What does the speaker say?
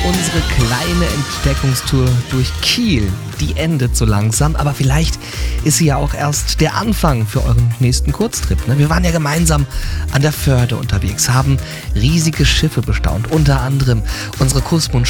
Unsere kleine Entdeckungstour durch Kiel, die endet so langsam, aber vielleicht ist sie ja auch erst der Anfang für euren nächsten Kurztrip. Ne? Wir waren ja gemeinsam an der Förde unterwegs, haben riesige Schiffe bestaunt, unter anderem unsere Kusmund